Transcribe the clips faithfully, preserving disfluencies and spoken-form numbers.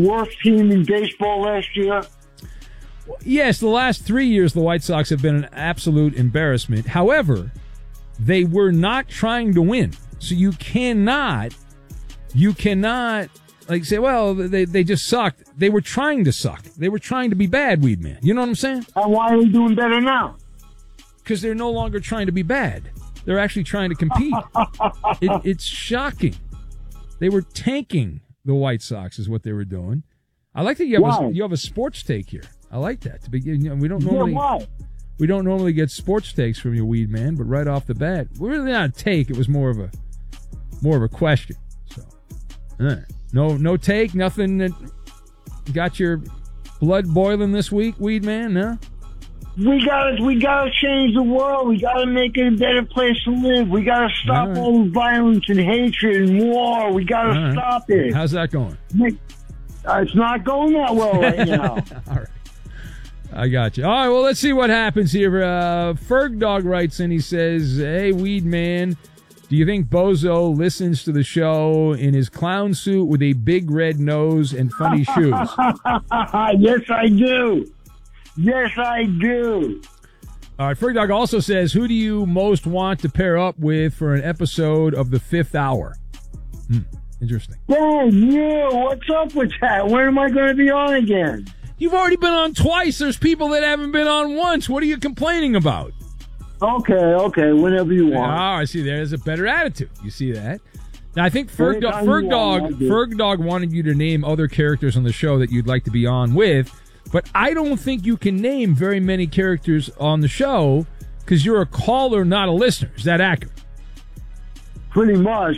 worst team in baseball last year? Yes, the last three years the White Sox have been an absolute embarrassment. However, they were not trying to win. So you cannot, you cannot, like, say, well, they, they just sucked. They were trying to suck. They were trying to be bad, Weed Man. You know what I'm saying? And why are they doing better now? Because they're no longer trying to be bad. They're actually trying to compete. it, it's shocking. They were tanking the White Sox is what they were doing. I like that you have, a, you have a sports take here. I like that. To begin, you know, we don't normally... Yeah, why? We don't normally get sports takes from you, Weed Man, but right off the bat, we're really not a take. It was more of a more of a question. So, uh, no, no take, nothing that got your blood boiling this week, Weed Man. No. We gotta, we gotta change the world. We gotta make it a better place to live. We gotta stop all, right. all the violence and hatred and war. We gotta all stop right. it. How's that going? Make, uh, it's not going that well right now. All right. I got you. All right, well, let's see what happens here. Uh, Ferg Dog writes in. He says, hey, Weed Man, do you think Bozo listens to the show in his clown suit with a big red nose and funny shoes? Yes, I do. Yes, I do. All right, Ferg Dog also says, who do you most want to pair up with for an episode of The Fifth Hour? Hmm, interesting. Hey, you, what's up with that? When am I going to be on again? You've already been on twice. There's people that haven't been on once. What are you complaining about? Okay, okay, whenever you want. Oh, I see. There's a better attitude. You see that? Now, I think Ferg, Do- Ferg Dog Ferg Dog wanted you to name other characters on the show that you'd like to be on with, but I don't think you can name very many characters on the show because you're a caller, not a listener. Is that accurate? Pretty much.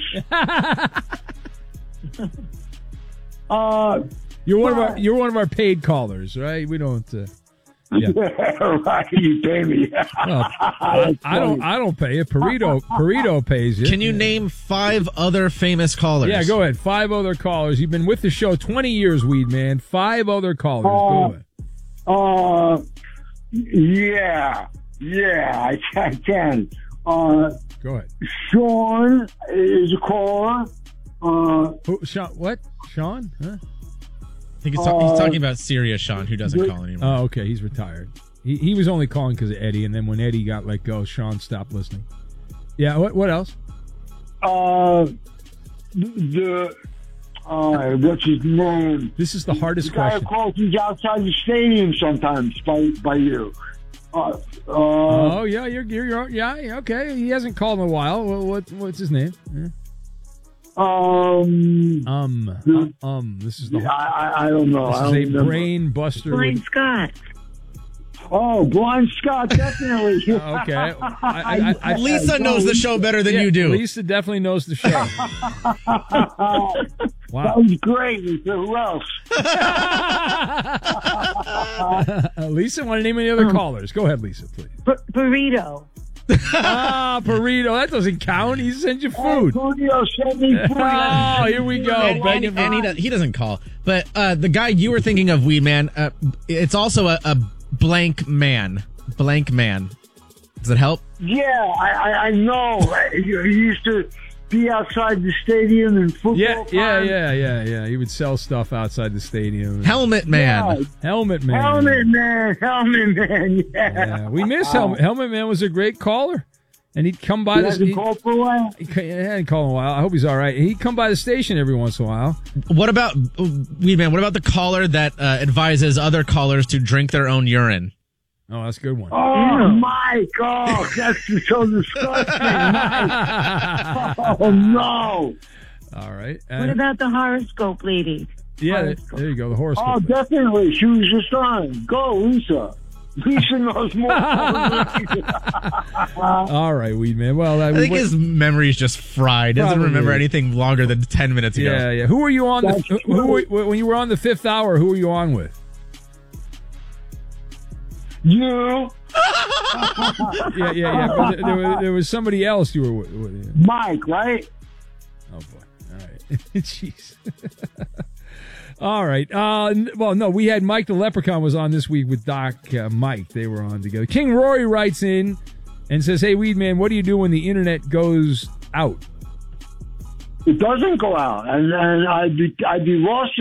uh... You're one of our you're one of our paid callers, right? We don't. Uh, yeah, right. You pay me. well, I, I don't. I don't pay you. Perito Perito pays you. Can you name five other famous callers? Yeah, go ahead. Five other callers. You've been with the show twenty years, Weed Man. Five other callers. Uh, go ahead. Uh, yeah, yeah, I, I can. Uh, go ahead. Sean is a caller. Uh, Who, Sean? What? Sean? Huh? I think he's, ta- he's talking about Serious Sean, who doesn't call anymore. Oh, okay. He's retired. He he was only calling because of Eddie, and then when Eddie got let go, Sean stopped listening. Yeah. What What else? Uh, the uh, what's his name? This is the hardest the guy question. Who calls he's outside the stadium sometimes by by you. Uh, uh, oh yeah, you're, you're you're yeah okay. He hasn't called in a while. What, what what's his name? Yeah. Um, um, um, um, this is the. I, I, I don't know. This I is don't a remember. brain buster. Blind with, Scott. Oh, Blind Scott, definitely. okay. I, I, I, Lisa knows the show better than yeah, you do. Lisa definitely knows the show. Wow. That was great. Lisa. Who else? uh, Lisa, want to name any other callers? Go ahead, Lisa, please. B- burrito. ah, burrito. That doesn't count. He sends you food. Oh, burrito, send me food. Oh, here we go. And, and, and, and he, does, he doesn't call. But uh, the guy you were thinking of, Weed Man, uh, it's also a, a blank man. Blank man. Does it help? Yeah, I, I, I know. He used to be outside the stadium and football. Yeah, yeah, time. yeah, yeah, yeah. He would sell stuff outside the stadium. Helmet Man. Yeah. Helmet Man. Helmet Man. Helmet Man. Yeah. yeah. We miss Helmet. Helmet Man was a great caller. And he'd come by he the hasn't called for a while? He, he hadn't called in a while. I hope he's all right. He'd come by the station every once in a while. What about, Weed Man, what about the caller that uh, advises other callers to drink their own urine? Oh, that's a good one. Oh, yeah. Mike. Oh, that's so disgusting. Mike. Oh, no. All right. Uh, what about the horoscope lady? Yeah, horoscope. There you go. The horoscope. Oh, lady. Definitely. She was just on. Go, Lisa. Lisa knows more. All right, Weed Man. Well, I, I think his memory is just fried. Doesn't Probably. remember anything longer than ten minutes ago. Yeah, yeah. Who were you on? The, who, who were, when you were on the Fifth Hour? Who were you on with? You. yeah, yeah, yeah. But there, there, was, there was somebody else you were with. with yeah. Mike, right? Oh boy! All right. Jeez. All right. Uh, well, no, we had Mike the Leprechaun was on this week with Doc uh, Mike. They were on together. King Rory writes in and says, "Hey, Weed Man, what do you do when the internet goes out?" It doesn't go out, and, and I'd be I'd be lost